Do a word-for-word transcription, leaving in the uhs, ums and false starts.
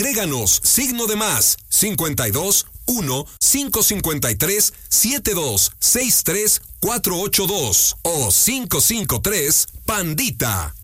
Agréganos signo de más cincuenta y dos uno cinco cincuenta y tres siete dos seis tres cuatro ocho dos o cinco cinco tres Pandita.